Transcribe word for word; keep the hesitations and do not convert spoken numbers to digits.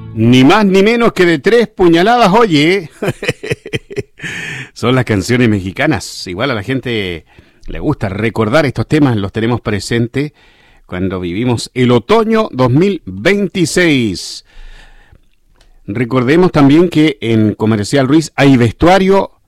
Ni más ni menos que de tres puñaladas, oye. Son las canciones mexicanas. Igual a la gente le gusta recordar estos temas, los tenemos presentes cuando vivimos el otoño dos mil veintiséis. Recordemos también que en Comercial Ruiz hay vestuario